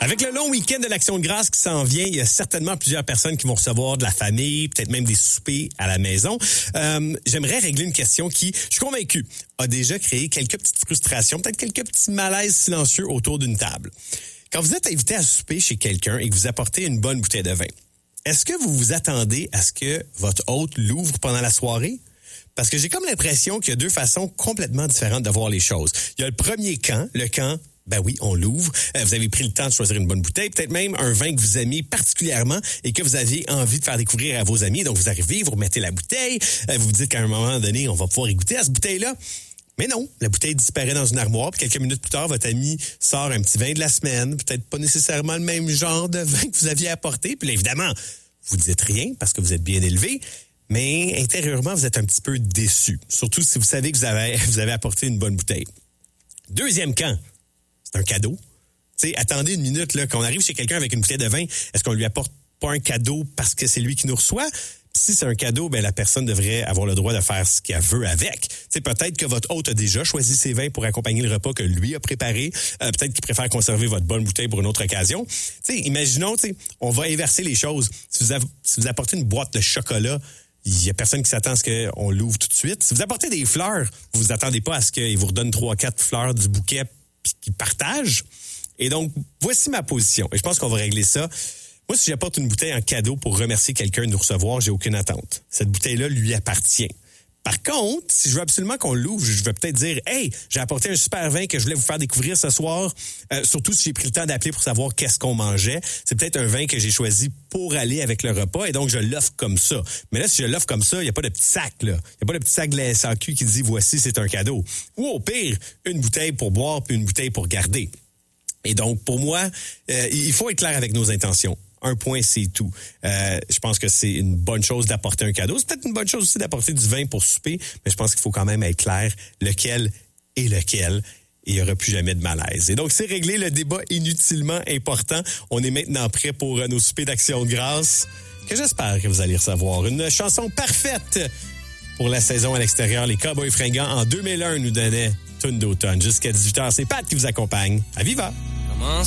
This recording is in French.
Avec le long week-end de l'Action de grâce qui s'en vient, il y a certainement plusieurs personnes qui vont recevoir de la famille, peut-être même des soupers à la maison. J'aimerais régler une question qui, je suis convaincu, a déjà créé quelques petites frustrations, peut-être quelques petits malaises silencieux autour d'une table. Quand vous êtes invité à souper chez quelqu'un et que vous apportez une bonne bouteille de vin, est-ce que vous vous attendez à ce que votre hôte l'ouvre pendant la soirée? Parce que j'ai comme l'impression qu'il y a deux façons complètement différentes de voir les choses. Il y a le premier camp, le camp ben oui, on l'ouvre. Vous avez pris le temps de choisir une bonne bouteille, peut-être même un vin que vous aimez particulièrement et que vous aviez envie de faire découvrir à vos amis. Donc, vous arrivez, vous remettez la bouteille, vous vous dites qu'à un moment donné, on va pouvoir y goûter à cette bouteille-là. Mais non, la bouteille disparaît dans une armoire, puis quelques minutes plus tard, votre ami sort un petit vin de la semaine, peut-être pas nécessairement le même genre de vin que vous aviez apporté. Puis là, évidemment, vous ne dites rien parce que vous êtes bien élevé, mais intérieurement, vous êtes un petit peu déçu. Surtout si vous savez que vous avez apporté une bonne bouteille. Deuxième camp. C'est un cadeau. Tu sais, attendez une minute, là, quand on arrive chez quelqu'un avec une bouteille de vin, est-ce qu'on lui apporte pas un cadeau parce que c'est lui qui nous reçoit? Puis si c'est un cadeau, ben la personne devrait avoir le droit de faire ce qu'elle veut avec. Tu sais, peut-être que votre hôte a déjà choisi ses vins pour accompagner le repas que lui a préparé. Peut-être qu'il préfère conserver votre bonne bouteille pour une autre occasion. Tu sais, imaginons, tu sais, on va inverser les choses. Si vous apportez une boîte de chocolat, il y a personne qui s'attend à ce qu'on l'ouvre tout de suite. Si vous apportez des fleurs, vous vous attendez pas à ce qu'il vous redonne 3-4 fleurs du bouquet qui partagent. Et donc, voici ma position. Et je pense qu'on va régler ça. Moi, si j'apporte une bouteille en cadeau pour remercier quelqu'un de nous recevoir, j'ai aucune attente. Cette bouteille-là lui appartient. Par contre, si je veux absolument qu'on l'ouvre, je vais peut-être dire « Hey, j'ai apporté un super vin que je voulais vous faire découvrir ce soir. » Surtout si j'ai pris le temps d'appeler pour savoir qu'est-ce qu'on mangeait. C'est peut-être un vin que j'ai choisi pour aller avec le repas et donc je l'offre comme ça. Mais là, si je l'offre comme ça, il n'y a pas de petit sac, là. Il n'y a pas de petit sac de la SAQ qui dit « Voici, c'est un cadeau. » Ou au pire, une bouteille pour boire puis une bouteille pour garder. Et donc, pour moi, il faut être clair avec nos intentions. Un point, c'est tout. Je pense que c'est une bonne chose d'apporter un cadeau. C'est peut-être une bonne chose aussi d'apporter du vin pour souper, mais je pense qu'il faut quand même être clair lequel est lequel. Et il n'y aura plus jamais de malaise. Et donc, c'est réglé, le débat inutilement important. On est maintenant prêt pour nos soupers d'Action de grâce, que j'espère que vous allez recevoir. Une chanson parfaite pour la saison à l'extérieur. Les Cowboys fringants, en 2001, nous donnaient Tune d'automne. Jusqu'à 18h, c'est Pat qui vous accompagne. À Viva!